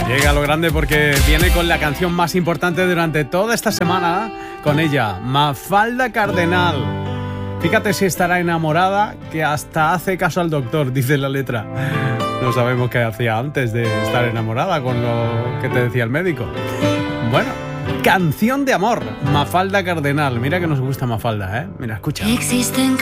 Llega a lo grande porque viene con la canción más importante durante toda esta semana. Con ella, Mafalda Cardenal. Fíjate si estará enamorada, que hasta hace caso al doctor, dice la letra. No sabemos qué hacía antes de estar enamorada con lo que te decía el médico. Bueno, canción de amor, Mafalda Cardenal. Mira que nos gusta Mafalda, ¿eh? Mira, escucha. Existen